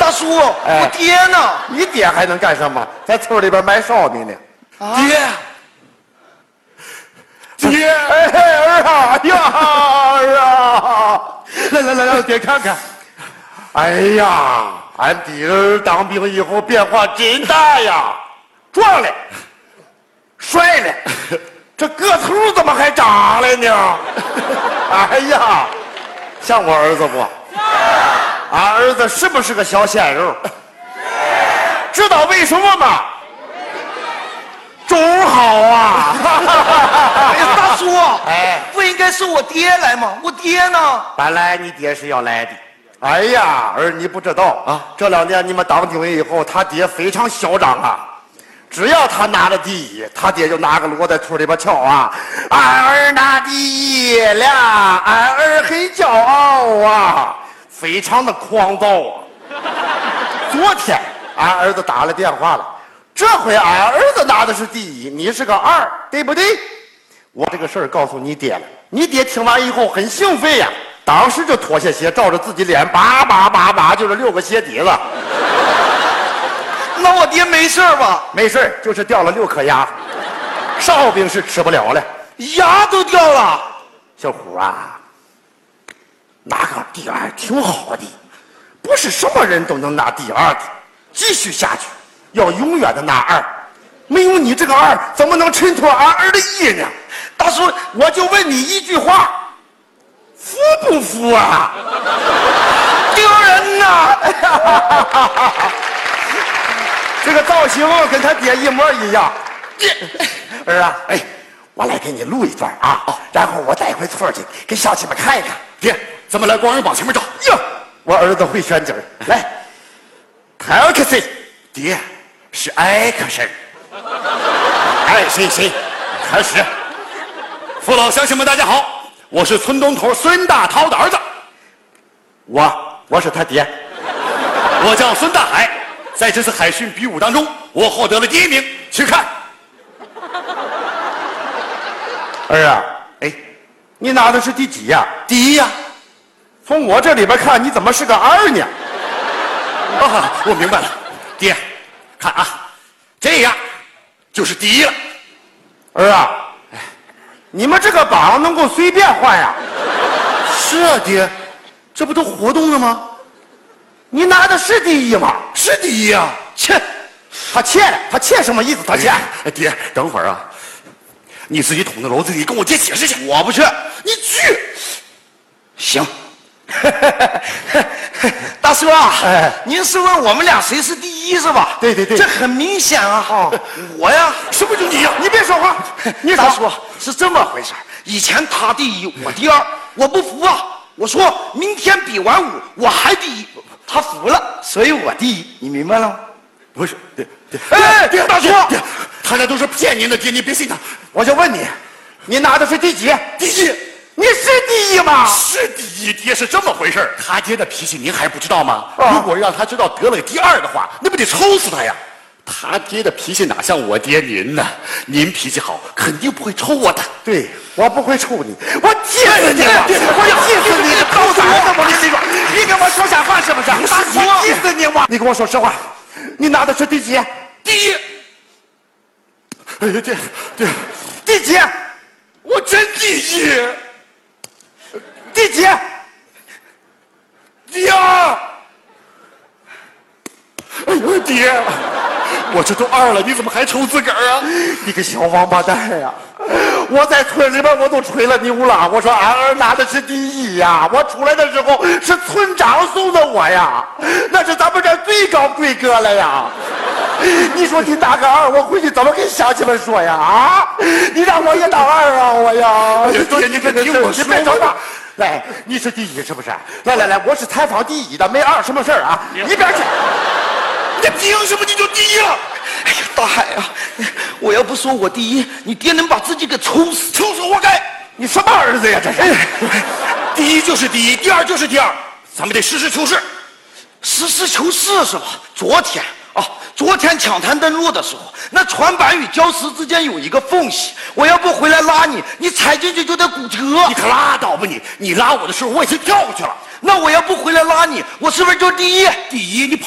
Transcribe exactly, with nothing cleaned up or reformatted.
大叔，哎、我爹呢？ 你爹还能干什么？在村里边卖烧饼呢。 啊、 爹，爹，哎儿啊呀儿啊！来来来，让爹看看。哎呀，俺弟儿当兵以后变化真大呀，壮了，帅了，这个头怎么还长了呢？哎呀，像我儿子不？俺儿子是不是个小鲜肉？知道为什么吗？种好啊！ 哎呀，大叔， 哎， 不应该是我爹来吗？我爹呢？ 本来你爹是要来的。哎呀，儿你不知道啊，这两年你们当军以后，他爹非常嚣张啊。只要他拿了第一，他爹就拿个锣在村里边敲啊，俺儿拿第一了，俺儿很骄傲啊，非常的狂躁啊。昨天俺儿子打了电话了，这回俺儿子拿的是第一，你是个二，对不对？我这个事儿告诉你爹了，你爹听完以后很兴奋呀，当时就脱下鞋，照着自己脸叭叭叭叭就是六个鞋底子。 那我爹没事吧？ 没事，就是掉了六颗牙，烧饼是吃不了了， 牙都掉了。 小虎啊，拿个第二挺好的，不是什么人都能拿第二的，继续下去，要永远的拿二。没有你这个二，怎么能衬托俺儿的一呢？大叔，我就问你一句话，服不服啊？丢人呐！这个造型跟他爹一模一样。儿啊，哎，我来给你录一段啊，哦、然后我带回村去给乡亲们看一看。爹，咱们来光荣榜前面照。哟，我儿子会选景儿。来，泰克森，爹是艾克森。哎，谁谁，开始。父老乡亲们，大家好，我是村东头孙大涛的儿子。我，我是他爹。我叫孙大海。在这次海训比武当中，我获得了第一名。去看，儿啊，哎，你拿的是第几呀？第一呀。从我这里边看，你怎么是个二呢？啊，我明白了，爹，看啊，这样就是第一了。儿啊，你们这个榜能够随便换呀？是啊，爹，这不都活动了吗？你拿的是第一吗？是第一啊！切，他切了，他切什么意思？他切。哎，爹，等会儿啊，你自己捅到篓子里跟我爹解释去。我不去，你去。行。 大叔啊，哎、您是问我们俩谁是第一是吧？ 对对对， 这很明显啊！哦、我呀， 什么就你呀？你别说话。 你大叔是这么回事，以前他第一，我第二，我不服啊！我说明天比完武，我还第一。他服了，所以我第一，你明白了吗？ 不是，爹爹，哎，爹大叔，爹，他那都是骗您的，爹，你别信他。我就问你，你拿的是第几？第一，你是第一吗？是第一，爹是这么回事。他爹的脾气您还不知道吗？啊、如果让他知道得了第二的话，那不得抽死他呀？他爹的脾气哪像我爹您呢？您脾气好，肯定不会抽我的。对，我不会抽你，我气死你了！我要气死你！高三怎么你说？你跟我说瞎话是不是？我气死你！我，你跟我说实话，你拿的是第几？第一。哎呀，爹爹，第几？我真第一。第几？第二。哎呦，爹！我这都二了，你怎么还抽自个儿啊？你个小王八蛋呀！我在村里边我都吹了牛了，我说俺儿拿的是第一呀！我出来的时候是村长送的我呀，那是咱们这最高规格了呀！你说你拿个二，我回去怎么跟乡亲们说呀？啊！你让我也当二啊，我呀！爹，你别听我说，你别说话。来，你是第一是不是？来来来，我是采访第一的，没二什么事儿啊？一边去！你凭什么你就第一了？ 哎呀，大海啊，我要不说我第一，你爹能把自己给抽死， 抽死活该！你什么儿子呀？这是，第一就是第一，第二就是第二，咱们得实事求是。 实事求是是吧？昨天啊，昨天抢滩登陆的时候，那船板与礁石之间有一个缝隙，我要不回来拉你，你踩进去就得骨折。 你可拉倒吧你！你拉我的时候我已经跳过去了， 那我要不回来拉你，我是不是就第一？ 第一，你。